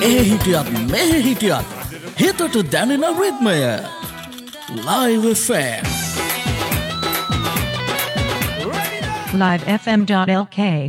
ඒ හිටියත් මෙහෙ හිටියත් හිතට දැනෙන රිද්මය Live FM livefm.lk